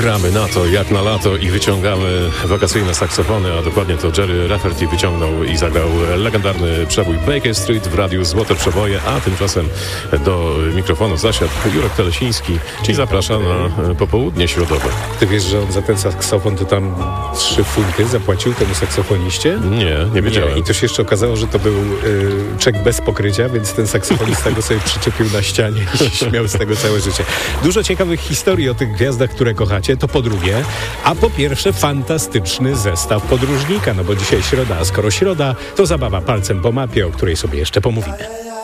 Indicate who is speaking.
Speaker 1: Gramy na to jak na lato i wyciągamy wakacyjne saksofony, a dokładnie to Jerry Rafferty wyciągnął i zagrał legendarny przebój Baker Street w radiu Złote Przeboje, a tymczasem do mikrofonu zasiadł Jurek Telesiński, czyli zaprasza na popołudnie środowe.
Speaker 2: Ty wiesz, że on za ten saksofon to tam 3 funty zapłacił temu saksofoniście?
Speaker 1: Nie wiedziałem.
Speaker 2: Nie. I to się jeszcze okazało, że to był czek bez pokrycia, więc ten saksofonista go sobie przyczepił na ścianie i się śmiał z tego całe życie. Dużo ciekawych historii o tych gwiazdach, które kochacie, to po drugie, a po pierwsze fantastyczny zestaw podróżnika, no bo dzisiaj środa, a skoro środa, to zabawa palcem po mapie, o której sobie jeszcze pomówimy.